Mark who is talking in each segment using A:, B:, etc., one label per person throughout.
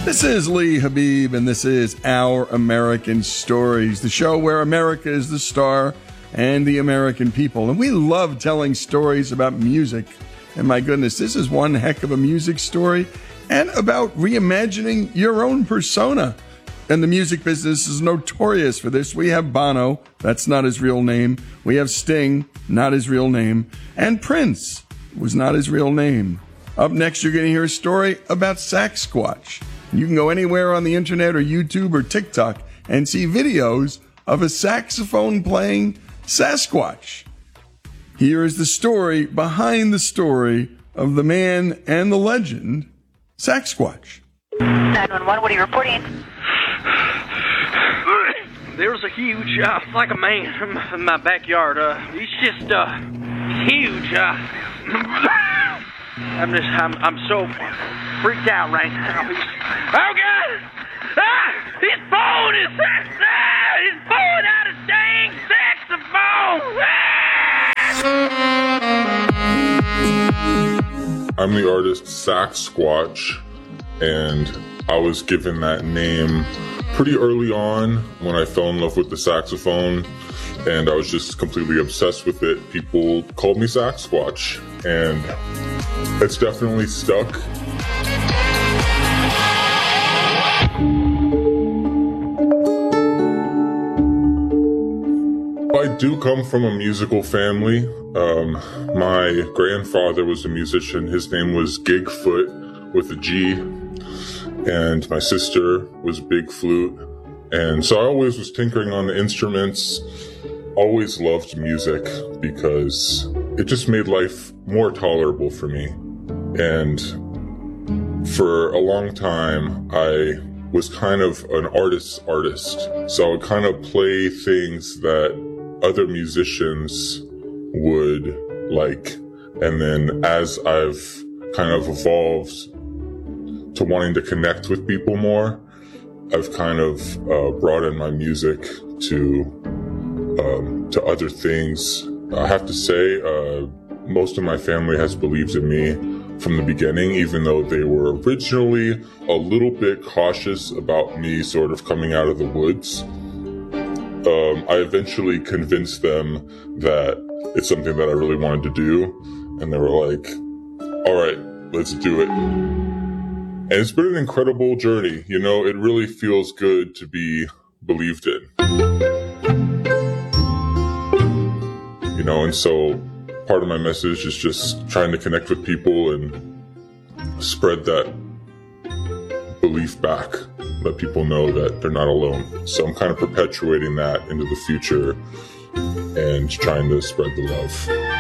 A: This is Lee Habib, and this is Our American Stories, the show where America is the star and the American people. And we love telling stories about music. And my goodness, this is one heck of a music story and about reimagining your own persona. And the music business is notorious for this. We have Bono, that's not his real name. We have Sting, not his real name. And Prince was not his real name. Up next, you're going to hear a story about Saxsquatch. You can go anywhere on the internet or YouTube or TikTok and see videos of a saxophone playing Sasquatch. Here is the story behind the story of the man and the legend, Saxsquatch.
B: 911, what are you reporting?
C: There's a huge, like a man in my backyard. He's just, huge. I'm so freaked out right now. Oh God! His phone is, he's pulling out a dang saxophone.
D: I'm the artist Saxsquatch, and I was given that name pretty early on when I fell in love with the saxophone, and I was just completely obsessed with it. People called me Saxsquatch, and it's definitely stuck. I do come from a musical family. My grandfather was a musician. His name was Gigfoot with a G. And my sister was Big Flute. And so I always was tinkering on the instruments. Always loved music because it just made life more tolerable for me. And for a long time, I was kind of an artist's artist. So I would kind of play things that other musicians would like. And then as I've kind of evolved to wanting to connect with people more, I've kind of broadened my music to other things. I have to say, most of my family has believed in me from the beginning, even though they were originally a little bit cautious about me sort of coming out of the woods. I eventually convinced them that it's something that I really wanted to do, and they were like, all right, let's do it. And it's been an incredible journey. You know, it really feels good to be believed in. You know, and so part of my message is just trying to connect with people and spread that belief back. Let people know that they're not alone. So I'm kind of perpetuating that into the future and trying to spread the love.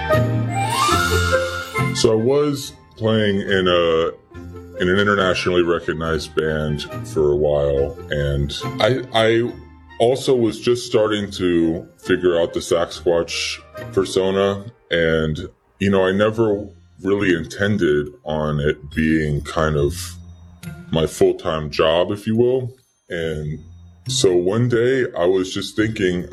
D: So I was playing in an internationally recognized band for a while, and I also was just starting to figure out the Saxsquatch persona, and you know, I never really intended on it being kind of my full-time job, if you will. And so one day I was just thinking,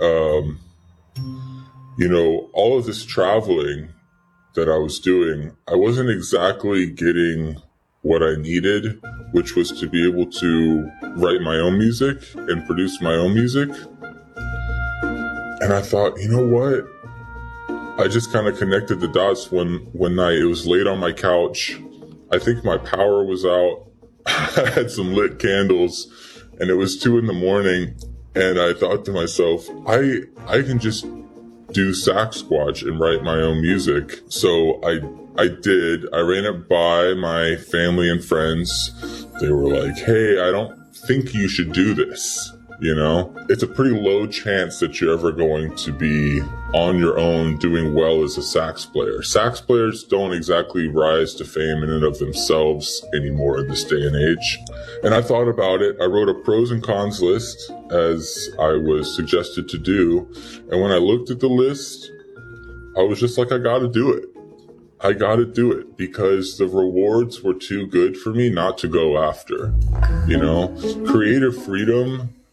D: you know, all of this traveling that I was doing, I wasn't exactly getting what I needed, which was to be able to write my own music and produce my own music. And I thought, you know what? I just kind of connected the dots one night. It was late on my couch. I think my power was out. I had some lit candles, and it was 2 a.m. And I thought to myself, I can just do Saxsquatch and write my own music. So I did. I ran it by my family and friends. They were like, hey, I don't think you should do this. You know, it's a pretty low chance that you're ever going to be on your own doing well as a sax player. Sax players don't exactly rise to fame in and of themselves anymore in this day and age. And I thought about it. I wrote a pros and cons list as I was suggested to do. And when I looked at the list, I was just like, I gotta do it. I gotta do it because the rewards were too good for me not to go after. You know, creative freedom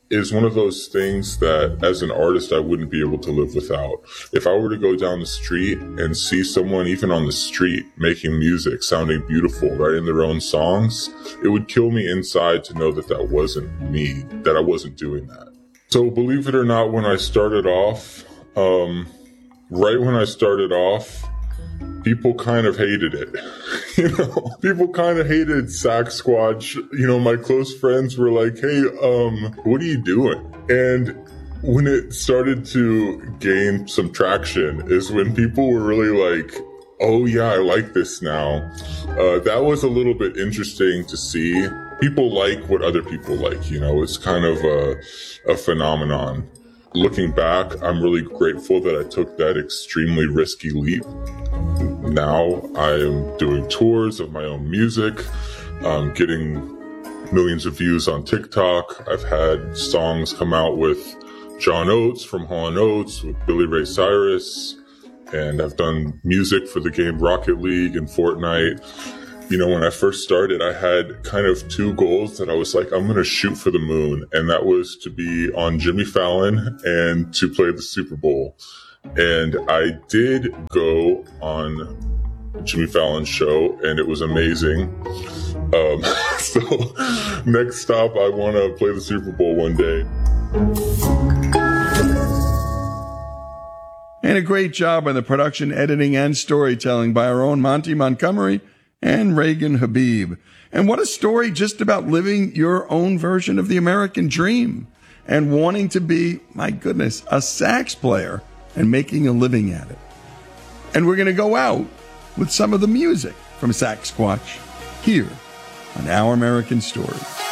D: is one of those things that as an artist, I wouldn't be able to live without. If I were to go down the street and see someone, even on the street, making music, sounding beautiful, writing their own songs, it would kill me inside to know that that wasn't me, that I wasn't doing that. So believe it or not, when I started off, right when I started off, people kind of hated it. People kind of hated Sax Squatch. My close friends were like, hey, what are you doing? And when it started to gain some traction is when people were really like, oh yeah, I like this now. That was a little bit interesting to see. People like what other people like, it's kind of a phenomenon. Looking back, I'm really grateful that I took that extremely risky leap. Now I am doing tours of my own music, getting millions of views on TikTok. I've had songs come out with John Oates from Hall & Oates, with Billy Ray Cyrus, and I've done music for the game Rocket League and Fortnite. When I first started, I had kind of two goals that I was like, I'm going to shoot for the moon. And that was to be on Jimmy Fallon and to play the Super Bowl. And I did go on Jimmy Fallon's show, and it was amazing. So next stop, I want to play the Super Bowl one day.
A: And a great job on the production, editing, and storytelling by our own Monty Montgomery and Reagan Habib. And what a story just about living your own version of the American dream and wanting to be, my goodness, a sax player and making a living at it. And we're going to go out with some of the music from Sax Squatch here on Our American Stories.